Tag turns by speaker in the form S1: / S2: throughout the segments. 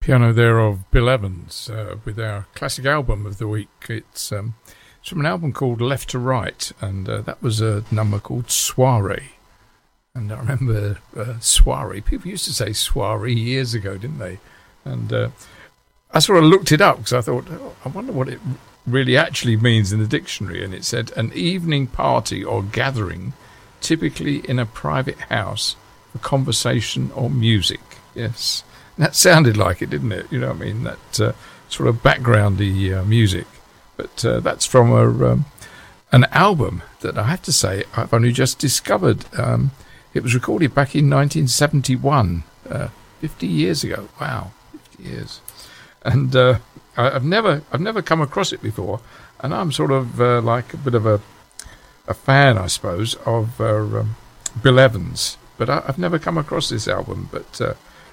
S1: Piano there of Bill Evans with our classic album of the week. It's from an album called Left to Right, and that was a number called Soiree. And I remember soiree. People used to say soiree years ago, didn't they? And I sort of looked it up because I thought, I wonder what it really actually means in the dictionary. And it said, an evening party or gathering, typically in a private house for conversation or music. Yes. That sounded like it, didn't it? You know what I mean? That sort of backgroundy music. But that's from an album that I have to say I've only just discovered. It was recorded back in 1971, 50 years ago. Wow, 50 years. And I've never come across it before. And I'm sort of like a bit of a fan, I suppose, of Bill Evans. But I've never come across this album. But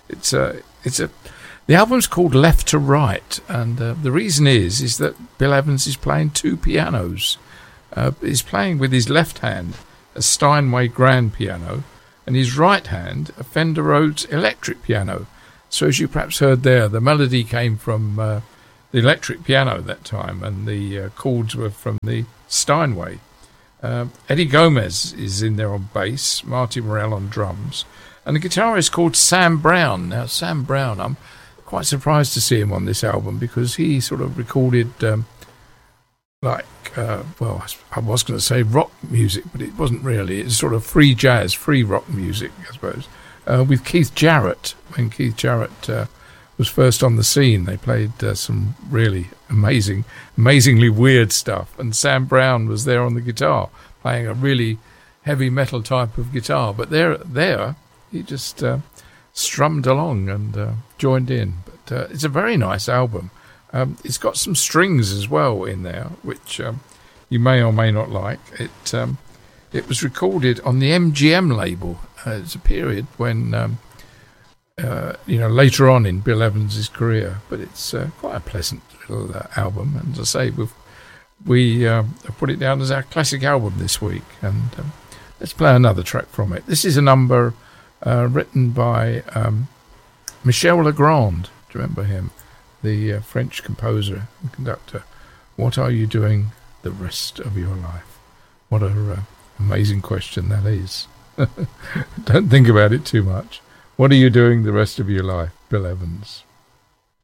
S1: the album's called Left to Right, and the reason is that Bill Evans is playing two pianos. He's playing with his left hand a Steinway grand piano, and his right hand a Fender Rhodes electric piano. So as you perhaps heard there, the melody came from the electric piano at that time, and the chords were from the Steinway. Eddie Gomez is in there on bass, Marty Morell on drums, and the guitarist called Sam Brown. Now, Sam Brown, I'm quite surprised to see him on this album because he sort of recorded I was going to say rock music, but it wasn't really. It's sort of free jazz, free rock music, I suppose, with Keith Jarrett. When Keith Jarrett was first on the scene, they played some really amazingly weird stuff, and Sam Brown was there on the guitar, playing a really heavy metal type of guitar. But there, he just strummed along and joined in. But it's a very nice album. It's got some strings as well in there, which you may or may not like. It was recorded on the MGM label. It's a period when, later on in Bill Evans' career. But it's quite a pleasant little album. And as I say, we have put it down as our classic album this week. And let's play another track from it. This is a number written by Michel Legrand. Do you remember him? The French composer and conductor. What are you doing the rest of your life? What a amazing question that is. Don't think about it too much. What are you doing the rest of your life, Bill Evans?